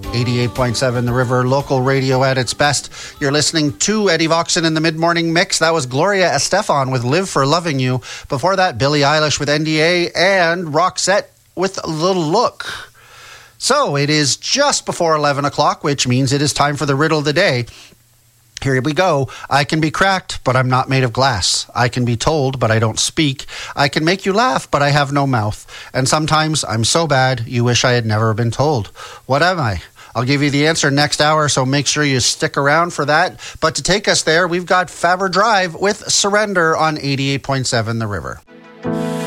88.7 The River, local radio at its best. You're listening to Eddie Voxon in the Mid-Morning Mix. That was Gloria Estefan with Live for Loving You. Before that, Billie Eilish with NDA and Roxette with A Little Look. So it is just before 11 o'clock, which means it is time for the riddle of the day. Here we go. I can be cracked, but I'm not made of glass. I can be told, but I don't speak. I can make you laugh, but I have no mouth. And sometimes I'm so bad, you wish I had never been told. What am I? I'll give you the answer next hour, so make sure you stick around for that. But to take us there, we've got Faber Drive with Surrender on 88.7 The River.